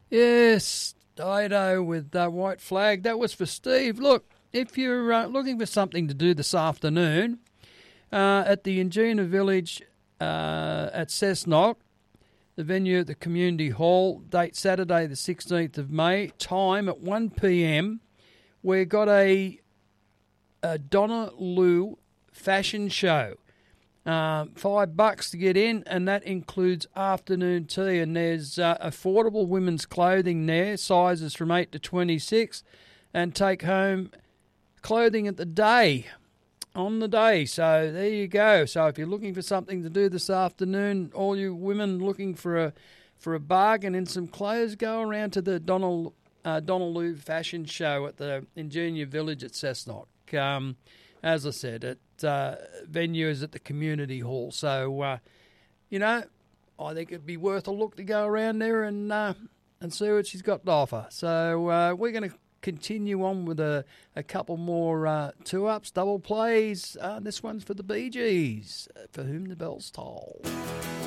Yes, Dido with White Flag. That was for Steve. Look, if you're looking for something to do this afternoon at the Ingenia Village at Cessnock, the venue at the Community Hall, date Saturday the 16th of May, time at 1 p.m, we've got a Donna Lou fashion show. $5 to get in, and that includes afternoon tea. And there's affordable women's clothing there, sizes from 8 to 26, and take home clothing at the day, on the day. So there you go. So if you're looking for something to do this afternoon, all you women looking for a bargain in some clothes, go around to the Donnelly Fashion Show at the Ingenia Village at Cessnock. As I said, venue is at the Community Hall. So, I think it'd be worth a look to go around there and see what she's got to offer. So we're going to continue on with a couple more two-ups, double plays. This one's for the Bee Gees, For Whom the Bells Toll.